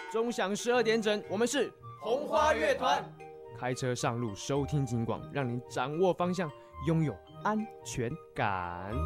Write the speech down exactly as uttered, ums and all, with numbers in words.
钟响十二点整，我们是红花乐团。 开车上路，收听警广，让您掌握方向，拥有安全感。